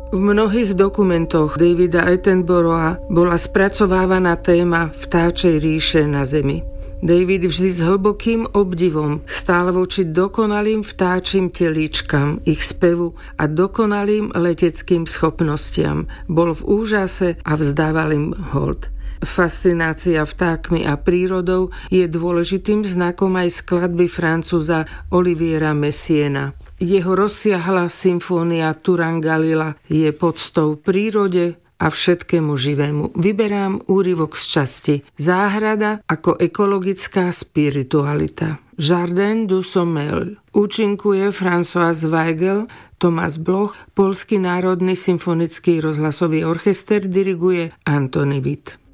V mnohých dokumentoch Davida Attenborougha bola spracovávaná téma vtáčej ríše na Zemi. David vždy s hlbokým obdivom stál voči dokonalým vtáčim telíčkam, ich spevu a dokonalým leteckým schopnostiam. Bol v úžase a vzdával im hold. Fascinácia vtákmi a prírodou je dôležitým znakom aj skladby Francúza Oliviera Messiaena. Jeho rozsiahla symfónia Turangalila je poctou prírode a všetkému živému. Vyberám úryvok z časti Záhrada ako ekologická spiritualita. Jardin du Sommeil. Účinkuje François Weigel, Tomáš Bloch, Poľský národný symfonický rozhlasový orchester diriguje Antoni Witt.